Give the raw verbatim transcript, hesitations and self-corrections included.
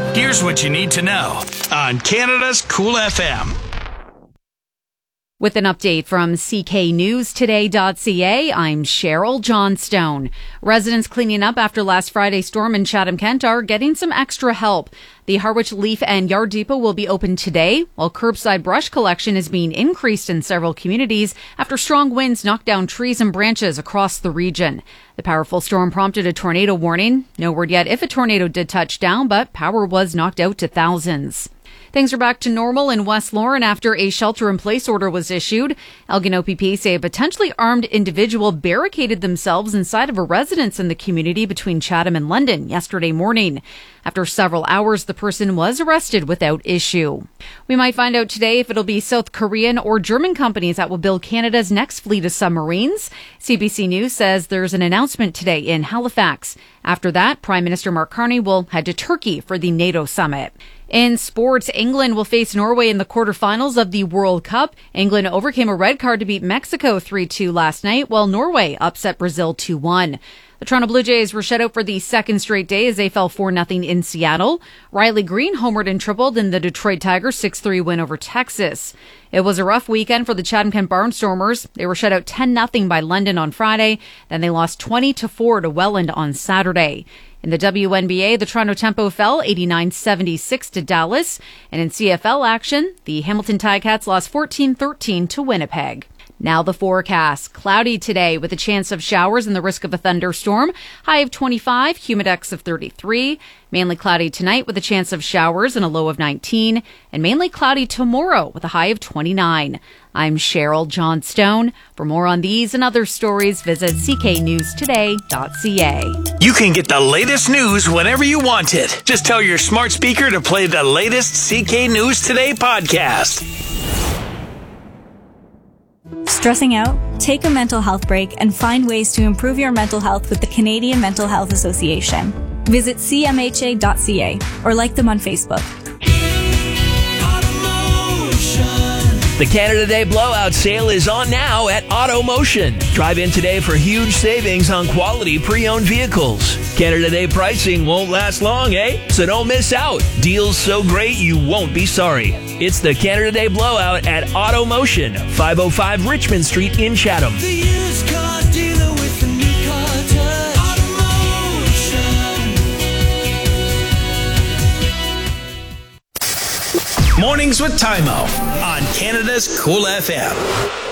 Here's what you need to know on Canada's Cool F M. With an update from C K News Today dot C A, I'm Cheryl Johnstone. Residents cleaning up after last Friday's storm in Chatham-Kent are getting some extra help. The Harwich Leaf and Yard Depot will be open today, while curbside brush collection is being increased in several communities after strong winds knocked down trees and branches across the region. The powerful storm prompted a tornado warning. No word yet if a tornado did touch down, but power was knocked out to thousands. Things are back to normal in West Lauren after a shelter-in-place order was issued. Elgin O P P say a potentially armed individual barricaded themselves inside of a residence in the community between Chatham and London yesterday morning. After several hours, the person was arrested without issue. We might find out today if it'll be South Korean or German companies that will build Canada's next fleet of submarines. C B C News says there's an announcement today in Halifax. After that, Prime Minister Mark Carney will head to Turkey for the NATO summit. In sports, England will face Norway in the quarterfinals of the World Cup. England overcame a red card to beat Mexico three two last night, while Norway upset Brazil two one. The Toronto Blue Jays were shut out for the second straight day as they fell four nothing in Seattle. Riley Green homered and tripled in the Detroit Tigers' six three win over Texas. It was a rough weekend for the Chatham-Kent Barnstormers. They were shut out ten nothing by London on Friday. Then they lost twenty to four to Welland on Saturday. In the W N B A, the Toronto Tempo fell eighty-nine seventy-six to Dallas. And in C F L action, the Hamilton Ticats lost fourteen thirteen to Winnipeg. Now the forecast. Cloudy today with a chance of showers and the risk of a thunderstorm. High of twenty-five, humidex of thirty-three. Mainly cloudy tonight with a chance of showers and a low of nineteen. And mainly cloudy tomorrow with a high of twenty-nine. I'm Cheryl Johnstone. For more on these and other stories, visit C K News Today dot C A. You can get the latest news whenever you want it. Just tell your smart speaker to play the latest C K News Today podcast. Stressing out? Take a mental health break and find ways to improve your mental health with the Canadian Mental Health Association. Visit C M H A dot C A or like them on Facebook. The Canada Day Blowout Sale is on now at AutoMotion. Drive in today for huge savings on quality pre-owned vehicles. Canada Day pricing won't last long, eh? So don't miss out. Deals so great you won't be sorry. It's the Canada Day Blowout at AutoMotion, five oh five Richmond Street in Chatham. The used car dealer with the new car touch. AutoMotion. Mornings with Tymo on Canada's Cool F M.